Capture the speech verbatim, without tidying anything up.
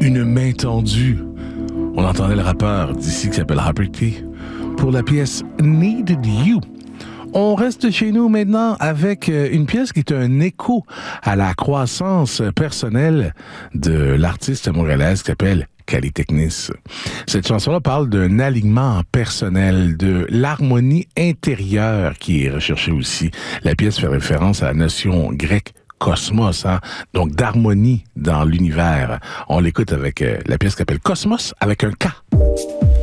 Une main tendue. On entendait le rappeur d'ici qui s'appelle Harper T pour la pièce Needed You. On reste chez nous maintenant avec une pièce qui est un écho à la croissance personnelle de l'artiste montréalaise qui s'appelle Cali Technis. Cette chanson-là parle d'un alignement personnel, de l'harmonie intérieure qui est recherchée aussi. La pièce fait référence à la notion grecque cosmos, hein? Donc d'harmonie dans l'univers. On l'écoute avec euh, la pièce qui s'appelle Cosmos avec un K.